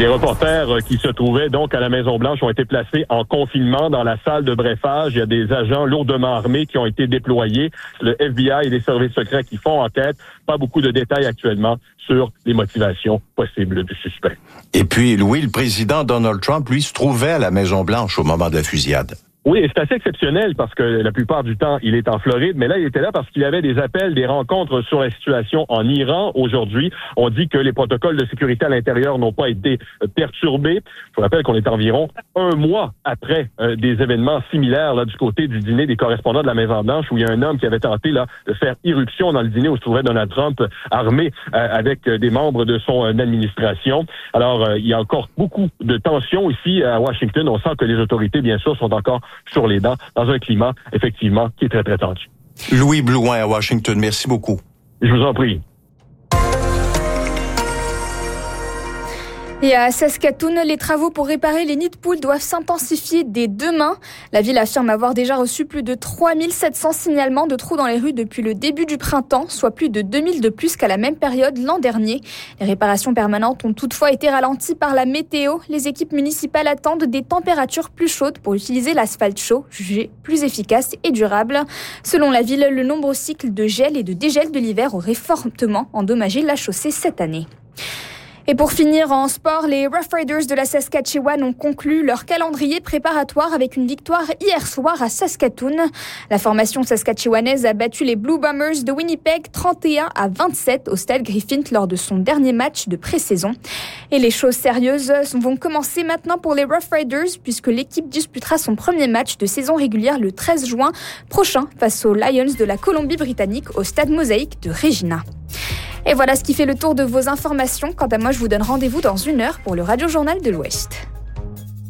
les reporters qui se trouvaient donc à la Maison-Blanche ont été placés en confinement dans la salle de brefage. Il y a des agents lourdement armés qui ont été déployés. Le FBI et les services secrets qui font enquête. Pas beaucoup de détails actuellement sur les motivations possibles du suspect. Et puis, Louis, le président Donald Trump, lui, se trouvait à la Maison-Blanche au moment de la fusillade. Oui, et c'est assez exceptionnel parce que la plupart du temps, il est en Floride, mais là, il était là parce qu'il y avait des appels, des rencontres sur la situation en Iran. Aujourd'hui, on dit que les protocoles de sécurité à l'intérieur n'ont pas été perturbés. Je vous rappelle qu'on est environ un mois après des événements similaires là du côté du dîner des correspondants de la Maison-Blanche où il y a un homme qui avait tenté là de faire irruption dans le dîner où se trouvait Donald Trump armé avec des membres de son administration. Alors, il y a encore beaucoup de tensions ici à Washington. On sent que les autorités, bien sûr, sont encore sur les dents, dans un climat, effectivement, qui est très, très tendu. Louis Blouin à Washington, merci beaucoup. Je vous en prie. Et à Saskatoon, les travaux pour réparer les nids de poules doivent s'intensifier dès demain. La ville affirme avoir déjà reçu plus de 3700 signalements de trous dans les rues depuis le début du printemps, soit plus de 2000 de plus qu'à la même période l'an dernier. Les réparations permanentes ont toutefois été ralenties par la météo. Les équipes municipales attendent des températures plus chaudes pour utiliser l'asphalte chaud, jugé plus efficace et durable. Selon la ville, le nombreux cycles de gel et de dégel de l'hiver aurait fortement endommagé la chaussée cette année. Et pour finir en sport, les Rough Riders de la Saskatchewan ont conclu leur calendrier préparatoire avec une victoire hier soir à Saskatoon. La formation saskatchewanaise a battu les Blue Bombers de Winnipeg 31-27 au Stade Griffith lors de son dernier match de pré-saison. Et les choses sérieuses vont commencer maintenant pour les Rough Riders puisque l'équipe disputera son premier match de saison régulière le 13 juin prochain face aux Lions de la Colombie-Britannique au Stade Mosaïque de Regina. Et voilà ce qui fait le tour de vos informations. Quant à moi, je vous donne rendez-vous dans 1 heure pour le Radio Journal de l'Ouest.